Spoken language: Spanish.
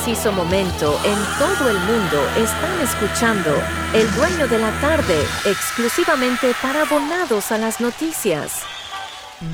preciso momento, en todo el mundo, están escuchando El Dueño de la Tarde, exclusivamente para abonados a las noticias.